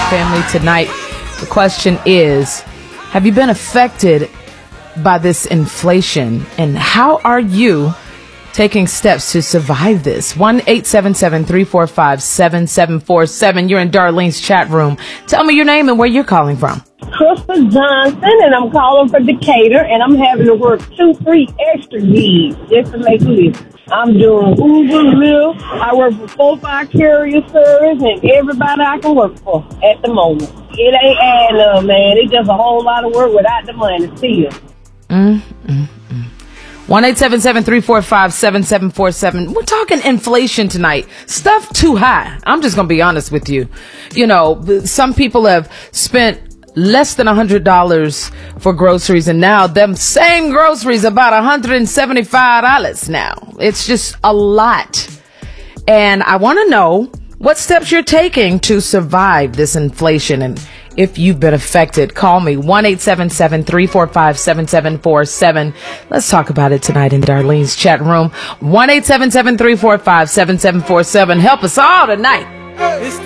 family. Tonight, the question is, have you been affected by this inflation? And how are you taking steps to survive this? 1-877-345-7747. You're in Darlene's chat room. Tell me your name and where you're calling from. Crystal Johnson, and I'm calling for Decatur, and I'm having to work 2-3 extra gigs just to make a living. I'm doing Uber, Lyft. I work for 4-5 carrier service, and everybody I can work for at the moment. It ain't adding up, man. It's just a whole lot of work without the money still. 1-877-345-7747. We're talking inflation tonight. Stuff too high. I'm just going to be honest with you. You know, some people have spent less than $100 for groceries, and now them same groceries about $175 now. It's just a lot. And I want to know what steps you're taking to survive this inflation, and if you've been affected. Call me 1-877-345-7747. Let's talk about it tonight in Darlene's chat room. 1-877-345-7747. Help us all tonight.